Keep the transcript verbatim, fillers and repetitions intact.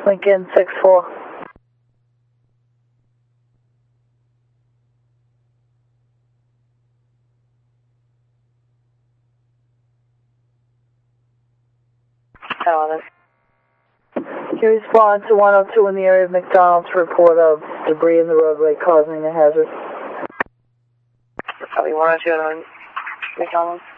Lincoln six four. Eleven. Can you respond to one oh two in the area of McDonald's for report of debris in the roadway causing a hazard? Copy one oh two on McDonald's.